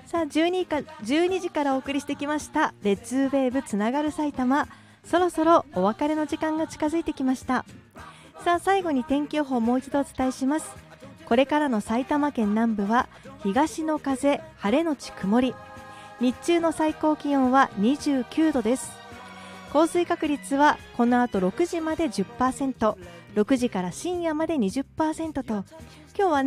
さあ12時からお送りしてきましたレッツウェーブつながる埼玉、そろそろお別れの時間が近づいてきました。さあ最後に天気予報をもう一度お伝えします。これからの埼玉県南部は東の風、晴れのち曇り、日中の最高気温は29度です。降水確率はこの後6時まで 10%、6時から深夜まで 20% と、今日はね